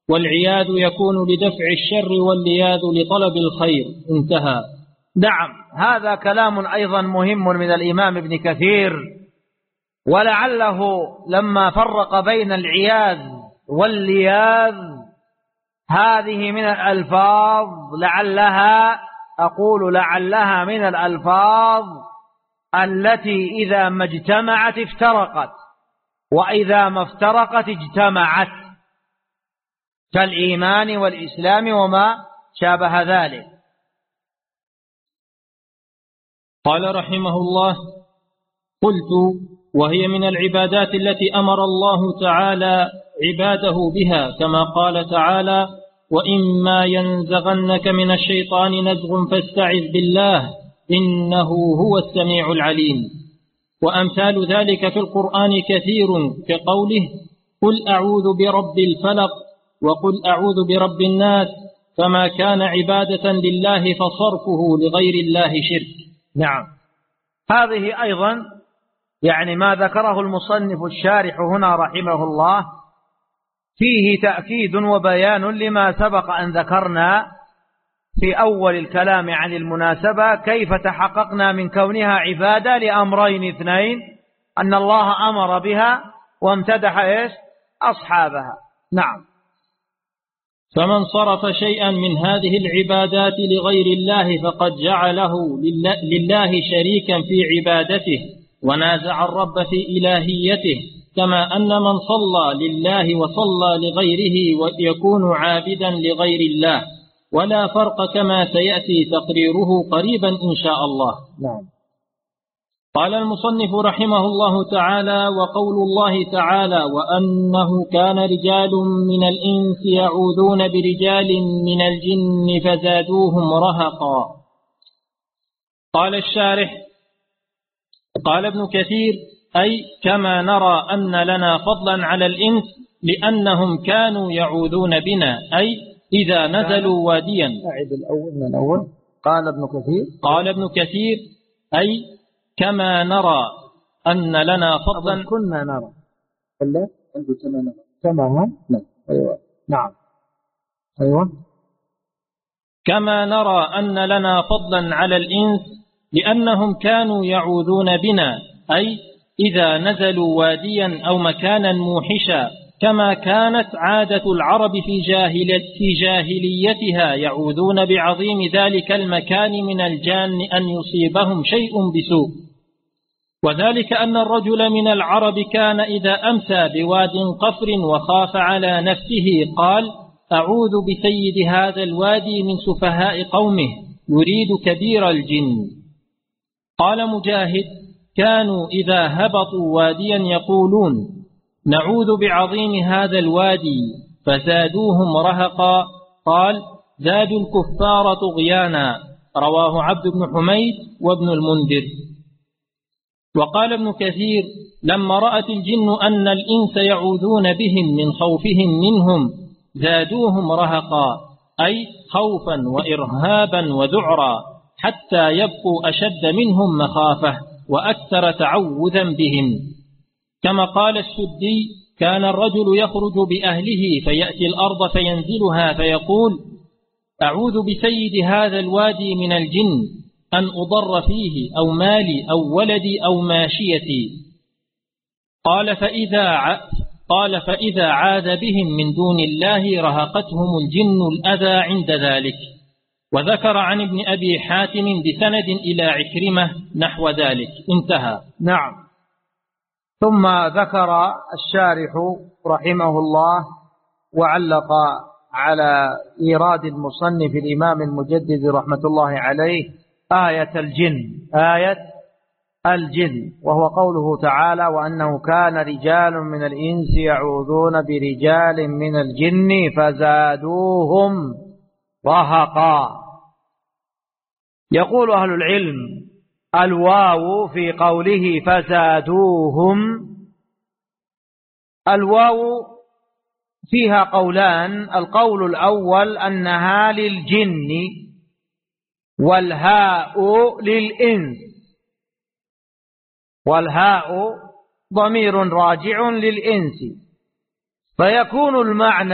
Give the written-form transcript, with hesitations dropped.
والعياذ يكون لدفع الشر واللياذ لطلب الخير. انتهى. نعم، هذا كلام أيضا مهم من الإمام ابن كثير، ولعله لما فرق بين العياذ واللياذ هذه من الألفاظ لعلها من الألفاظ التي إذا ما اجتمعت افترقت، وإذا ما افترقت اجتمعت، كالإيمان والإسلام وما شابه ذلك. قال رحمه الله: قلت: وهي من العبادات التي أمر الله تعالى عباده بها، كما قال تعالى: وإما ينزغنك من الشيطان نزغ فاستعذ بالله إنه هو السميع العليم. وأمثال ذلك في القرآن كثير، كقوله: قل أعوذ برب الفلق، وقل أعوذ برب الناس، فما كان عبادة لله فصرفه لغير الله شرك. نعم، هذه أيضا يعني ما ذكره المصنف الشارح هنا رحمه الله فيه تأكيد وبيان لما سبق أن ذكرنا في أول الكلام عن المناسبة، كيف تحققنا من كونها عبادة لأمرين اثنين: أن الله أمر بها وامتدح أصحابها. نعم. فمن صرف شيئا من هذه العبادات لغير الله فقد جعله لله شريكا في عبادته ونازع الرب في إلهيته، كما أن من صلى لله وصلى لغيره يكون عابدا لغير الله، ولا فرق كما سيأتي تقريره قريبا إن شاء الله. نعم. قال المصنف رحمه الله تعالى: وقول الله تعالى: وأنه كان رجال من الإنس يعوذون برجال من الجن فزادوهم رهقا. قال الشارح: قال ابن كثير: أي كما نرى أن لنا فضلا على الإنس لأنهم كانوا يعوذون بنا، أي إذا نزلوا واديا. أعد الأول من الأول. قال ابن كثير: أي كما نرى أن لنا فضلا. كنا نرى. كما أيوة. نعم. أيوة. كما نرى أن لنا فضلا على الإنس لأنهم كانوا يعوذون بنا، أي إذا نزلوا واديا أو مكانا موحشا، كما كانت عادة العرب في جاهليتها يعوذون بعظيم ذلك المكان من الجان أن يصيبهم شيء بسوء. وذلك أن الرجل من العرب كان إذا أمسى بواد قفر وخاف على نفسه قال: أعوذ بسيد هذا الوادي من سفهاء قومه، يريد كبير الجن. قال مجاهد: كانوا إذا هبطوا واديا يقولون: نعوذ بعظيم هذا الوادي، فزادوهم رهقا. قال: زادوا الكفار طغيانا. رواه عبد بن حميد وابن المنذر. وقال ابن كثير: لما رأت الجن أن الإنس يعوذون بهم من خوفهم منهم زادوهم رهقا، أي خوفا وإرهابا وذعرا، حتى يبقوا أشد منهم مخافة وأكثر تعوذا بهم. كما قال السدي: كان الرجل يخرج بأهله فيأتي الأرض فينزلها فيقول: أعوذ بسيد هذا الوادي من الجن أن أضر فيه أو مالي أو ولدي أو ماشيتي. قال فإذا عاذ بهم من دون الله رهقتهم الجن الأذى عند ذلك. وذكر عن ابن أبي حاتم بسند إلى عكرمة نحو ذلك. انتهى. نعم. ثم ذكر الشارح رحمه الله وعلق على إيراد المصنف الإمام المجدد رحمة الله عليه آية الجن، وهو قوله تعالى: وأنه كان رجال من الإنس يعوذون برجال من الجن فزادوهم رهقا. يقول أهل العلم: الواو في قوله فزادوهم، الواو فيها قولان: القول الأول أنها للجن، والهاء للإنس، والهاء ضمير راجع للإنس، فيكون المعنى